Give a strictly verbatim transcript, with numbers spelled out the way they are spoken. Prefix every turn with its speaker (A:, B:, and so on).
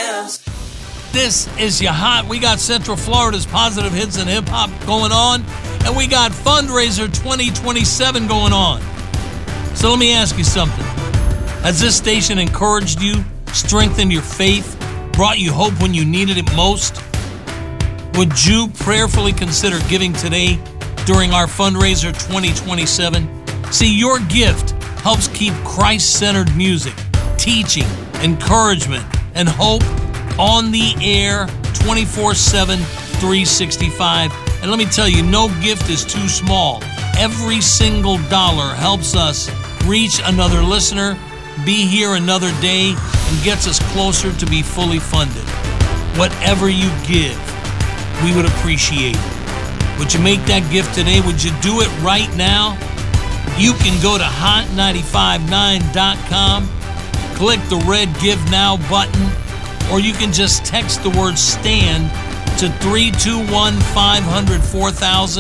A: jams.
B: This is your hot. We got Central Florida's positive hits and hip hop going on, and we got Fundraiser twenty twenty-seven going on. So let me ask you something. Has this station encouraged you, strengthened your faith, brought you hope when you needed it most? Would you prayerfully consider giving today during our Fundraiser twenty twenty-seven? See, your gift helps keep Christ-centered music, teaching, encouragement, and hope on the air twenty-four seven, three sixty-five. And let me tell you, no gift is too small. Every single dollar helps us reach another listener, be here another day, and gets us closer to be fully funded. Whatever you give, we would appreciate it. Would you make that gift today? Would you do it right now? You can go to hot nine five nine dot com, click the red Give Now button, or you can just text the word STAND to three two one, five hundred, four thousand.